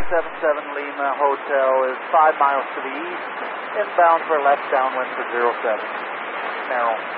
77 Lima Hotel is 5 miles to the east, inbound for left downwind for 07. Merrill.